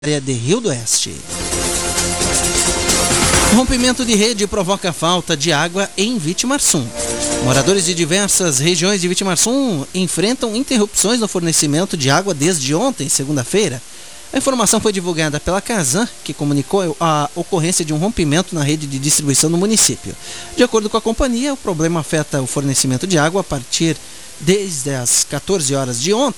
de Rio do Oeste. Rompimento de rede provoca falta de água em Vitimarsum. Moradores de diversas regiões de Vitimarsum enfrentam interrupções no fornecimento de água desde ontem, segunda-feira. A informação foi divulgada pela Casan, que comunicou a ocorrência de um rompimento na rede de distribuição do município. De acordo com a companhia, o problema afeta o fornecimento de água a partir desde as 14 horas de ontem.